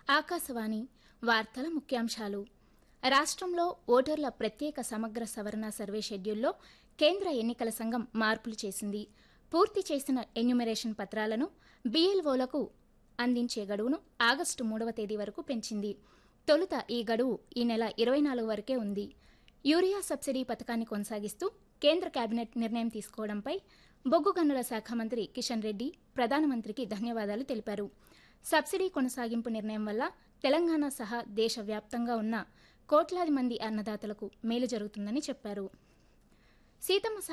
ఆకాశవాణి వార్తల ముఖ్యాంశాలు. రాష్ట్రంలో ఓటర్ల ప్రత్యేక సమగ్ర సవరణ సర్వే షెడ్యూల్లో కేంద్ర ఎన్నికల సంఘం మార్పులు చేసింది. పూర్తి చేసిన ఎన్యూమరేషన్ పత్రాలను బీఎల్ఓలకు అందించే గడువును ఆగస్టు 3వ తేదీ వరకు పెంచింది. తొలుత ఈ గడువు ఈ నెల 24 వరకే ఉంది. యూరియా సబ్సిడీ పథకాన్ని కొనసాగిస్తూ కేంద్ర కేబినెట్ నిర్ణయం తీసుకోవడంపై బొగ్గు గనుల శాఖ మంత్రి కిషన్ రెడ్డి ప్రధానమంత్రికి ధన్యవాదాలు తెలిపారు. సబ్సిడీ కొనసాగింపు నిర్ణయం వల్ల తెలంగాణ సహా దేశవ్యాప్తంగా ఉన్న కోట్లాది మంది అన్నదాతలకు మేలు జరుగుతుందని చెప్పారు. సీతమ్మ